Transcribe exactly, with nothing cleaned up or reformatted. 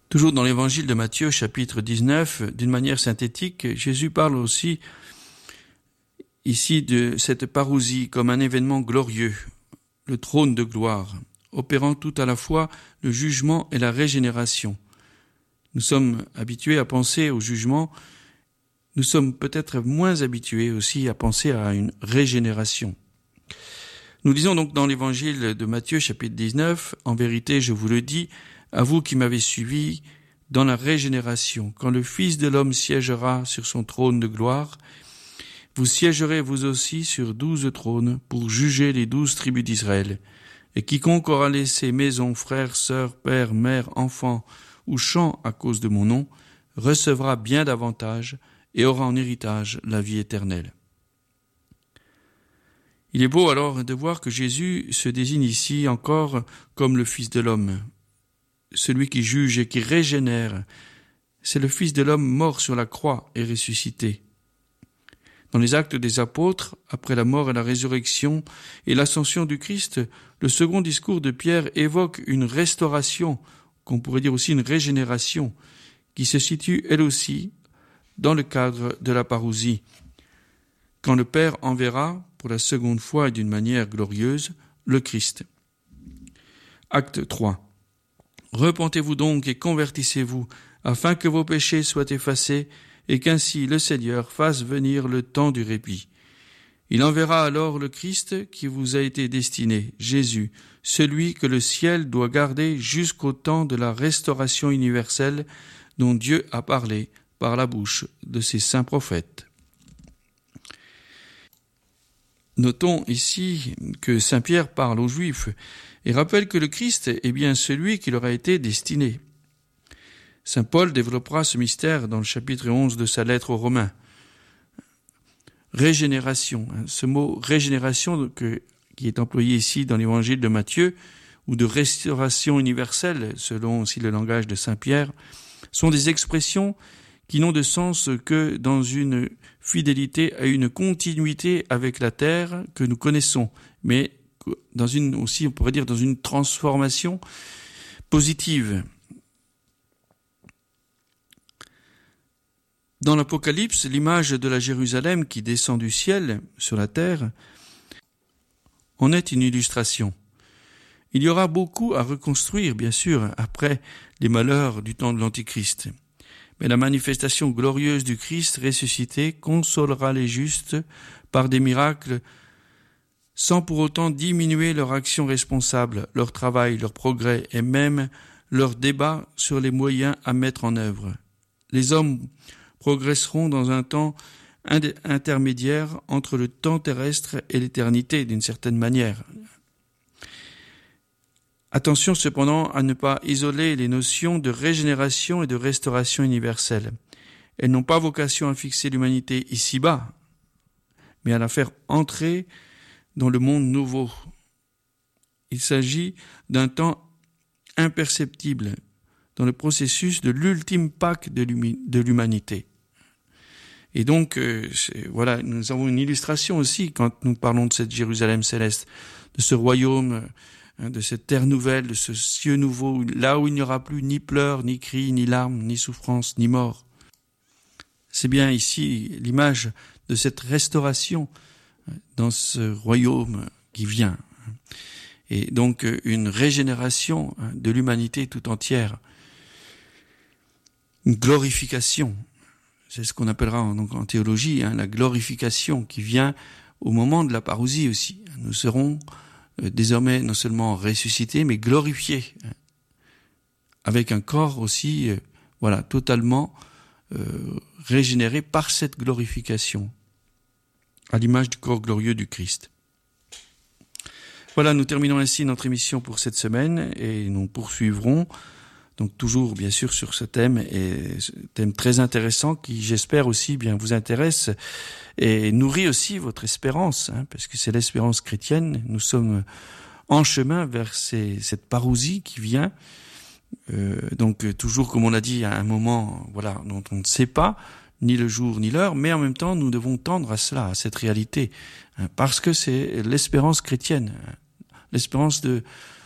Toujours dans l'évangile de Matthieu, chapitre dix-neuf, d'une manière synthétique, Jésus parle aussi ici de cette parousie comme un événement glorieux, le trône de gloire, opérant tout à la fois le jugement et la régénération. Nous sommes habitués à penser au jugement, nous sommes peut-être moins habitués aussi à penser à une régénération. Nous lisons donc dans l'évangile de Matthieu, chapitre dix-neuf, « En vérité, je vous le dis, à vous qui m'avez suivi, dans la régénération, quand le Fils de l'homme siégera sur son trône de gloire, vous siégerez vous aussi sur douze trônes pour juger les douze tribus d'Israël. Et quiconque aura laissé maison, frères, sœurs, père, mère, enfants ou champs à cause de mon nom, recevra bien davantage et aura en héritage la vie éternelle. » Il est beau alors de voir que Jésus se désigne ici encore comme le Fils de l'homme, celui qui juge et qui régénère. C'est le Fils de l'homme mort sur la croix et ressuscité. Dans les Actes des Apôtres, après la mort et la résurrection et l'ascension du Christ, le second discours de Pierre évoque une restauration, qu'on pourrait dire aussi une régénération, qui se situe elle aussi dans le cadre de la parousie. Quand le Père enverra, pour la seconde fois et d'une manière glorieuse, le Christ. Acte trois. Repentez-vous donc et convertissez-vous, afin que vos péchés soient effacés, et qu'ainsi le Seigneur fasse venir le temps du répit. Il enverra alors le Christ qui vous a été destiné, Jésus, celui que le ciel doit garder jusqu'au temps de la restauration universelle dont Dieu a parlé par la bouche de ses saints prophètes. Notons ici que saint Pierre parle aux Juifs et rappelle que le Christ est bien celui qui leur a été destiné. Saint Paul développera ce mystère dans le chapitre onze de sa lettre aux Romains. Régénération, ce mot régénération que, qui est employé ici dans l'évangile de Matthieu, ou de restauration universelle, selon aussi le langage de saint Pierre, sont des expressions qui n'ont de sens que dans une fidélité à une continuité avec la terre que nous connaissons, mais dans une aussi, on pourrait dire, dans une transformation positive. Dans l'Apocalypse, l'image de la Jérusalem qui descend du ciel sur la terre en est une illustration. Il y aura beaucoup à reconstruire, bien sûr, après les malheurs du temps de l'Antichrist. Mais la manifestation glorieuse du Christ ressuscité consolera les justes par des miracles sans pour autant diminuer leur action responsable, leur travail, leur progrès et même leur débat sur les moyens à mettre en œuvre. Les hommes progresseront dans un temps intermédiaire entre le temps terrestre et l'éternité, d'une certaine manière. Attention cependant à ne pas isoler les notions de régénération et de restauration universelle. Elles n'ont pas vocation à fixer l'humanité ici-bas, mais à la faire entrer dans le monde nouveau. Il s'agit d'un temps imperceptible dans le processus de l'ultime Pâque de l'humanité. Et donc, euh, voilà, nous avons une illustration aussi quand nous parlons de cette Jérusalem céleste, de ce royaume, de cette terre nouvelle, de ce ciel nouveau, là où il n'y aura plus ni pleurs, ni cris, ni larmes, ni souffrances, ni mort. C'est bien ici l'image de cette restauration dans ce royaume qui vient. Et donc une régénération de l'humanité tout entière. Une glorification. C'est ce qu'on appellera en, donc en théologie, hein, la glorification qui vient au moment de la parousie aussi. Nous serons désormais non seulement ressuscité, mais glorifié, avec un corps aussi, euh, voilà, totalement euh, régénéré par cette glorification, à l'image du corps glorieux du Christ. Voilà, nous terminons ainsi notre émission pour cette semaine et nous poursuivrons, donc toujours bien sûr sur ce thème, et ce thème très intéressant qui, j'espère aussi, bien vous intéresse et nourrit aussi votre espérance, hein, parce que c'est l'espérance chrétienne. Nous sommes en chemin vers ces, cette parousie qui vient, euh, donc toujours comme on l'a dit à un moment, voilà, dont on ne sait pas ni le jour ni l'heure, mais en même temps nous devons tendre à cela, à cette réalité, hein, parce que c'est l'espérance chrétienne, hein, l'espérance de